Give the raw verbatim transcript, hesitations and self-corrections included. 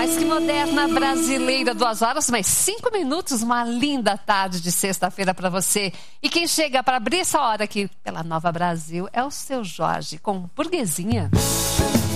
Mas que moderna brasileira, duas horas, mais cinco minutos, uma linda tarde de sexta-feira para você. E quem chega para abrir essa hora aqui pela Nova Brasil é o seu Jorge, com Burguesinha.